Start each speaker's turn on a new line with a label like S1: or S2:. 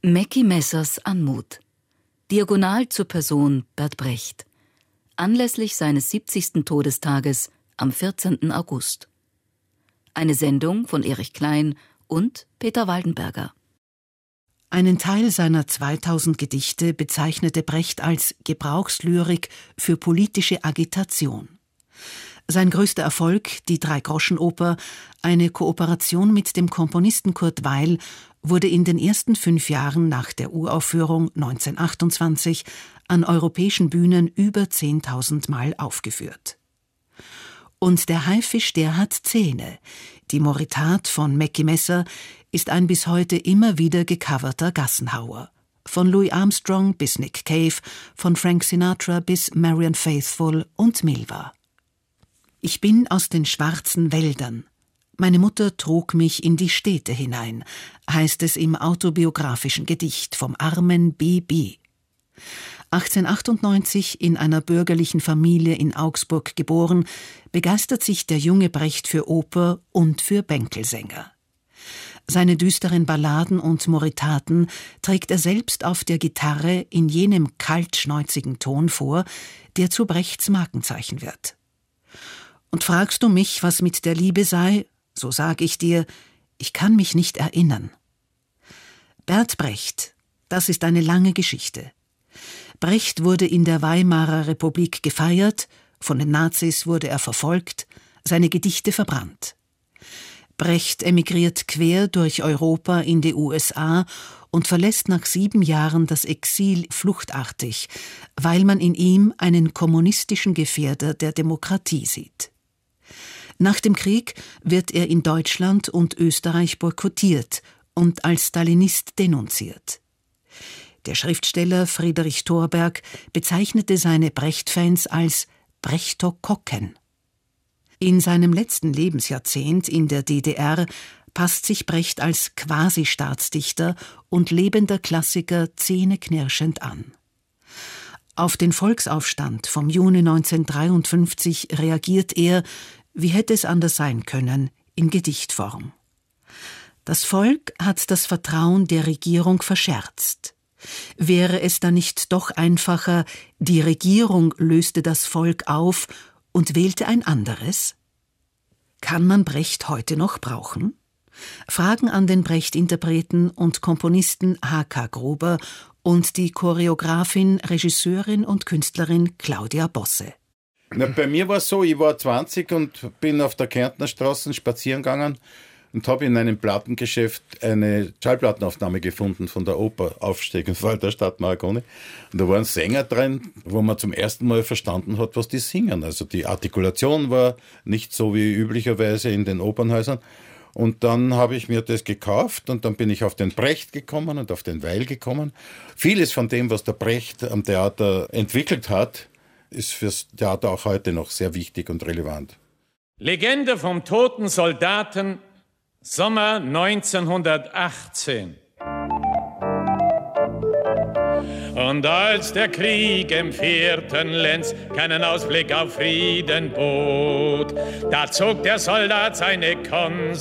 S1: Mackie Messers Anmut. Diagonal zur Person Bert Brecht. Anlässlich seines 70. Todestages am 14. August. Eine Sendung von Erich Klein und Peter Waldenberger.
S2: Einen Teil seiner 2000 Gedichte bezeichnete Brecht als Gebrauchslyrik für politische Agitation. Sein größter Erfolg, die Dreigroschenoper, eine Kooperation mit dem Komponisten Kurt Weill, wurde in den ersten 5 Jahren nach der Uraufführung 1928 an europäischen Bühnen über 10.000 Mal aufgeführt. Und der Haifisch, der hat Zähne. Die Moritat von Mackie Messer ist ein bis heute immer wieder gecoverter Gassenhauer. Von Louis Armstrong bis Nick Cave, von Frank Sinatra bis Marianne Faithfull und Milva. Ich bin aus den schwarzen Wäldern. Meine Mutter trug mich in die Städte hinein, heißt es im autobiografischen Gedicht vom armen B.B. 1898 in einer bürgerlichen Familie in Augsburg geboren, begeistert sich der junge Brecht für Oper und für Bänkelsänger. Seine düsteren Balladen und Moritaten trägt er selbst auf der Gitarre in jenem kaltschnäuzigen Ton vor, der zu Brechts Markenzeichen wird. Und fragst du mich, was mit der Liebe sei, so sag ich dir, ich kann mich nicht erinnern. Bert Brecht, das ist eine lange Geschichte. Brecht wurde in der Weimarer Republik gefeiert, von den Nazis wurde er verfolgt, seine Gedichte verbrannt. Brecht emigriert quer durch Europa in die USA und verlässt nach 7 Jahren das Exil fluchtartig, weil man in ihm einen kommunistischen Gefährder der Demokratie sieht. Nach dem Krieg wird er in Deutschland und Österreich boykottiert und als Stalinist denunziert. Der Schriftsteller Friedrich Thorberg bezeichnete seine Brecht-Fans als Brechtokokken. In seinem letzten Lebensjahrzehnt in der DDR passt sich Brecht als Quasi-Staatsdichter und lebender Klassiker zähneknirschend an. Auf den Volksaufstand vom Juni 1953 reagiert er, wie hätte es anders sein können, in Gedichtform. Das Volk hat das Vertrauen der Regierung verscherzt. Wäre es dann nicht doch einfacher, die Regierung löste das Volk auf und wählte ein anderes? Kann man Brecht heute noch brauchen? Fragen an den Brecht-Interpreten und Komponisten H.K. Gruber und die Choreografin, Regisseurin und Künstlerin Claudia Bosse.
S3: Na, bei mir war es so, ich war 20 und bin auf der Kärntner Straße spazieren gegangen und habe in einem Plattengeschäft eine Schallplattenaufnahme gefunden von der Oper Aufstieg und Fall der Stadt Marconi. Und da waren Sänger drin, wo man zum ersten Mal verstanden hat, was die singen. Also die Artikulation war nicht so wie üblicherweise in den Opernhäusern. Und dann habe ich mir das gekauft und dann bin ich auf den Brecht gekommen und auf den Weill gekommen. Vieles von dem, was der Brecht am Theater entwickelt hat, ist fürs Theater auch heute noch sehr wichtig und relevant.
S4: Legende vom toten Soldaten, Sommer 1918. Und als der Krieg im 4. Lenz keinen Ausblick auf Frieden bot, da zog der Soldat seine Konserven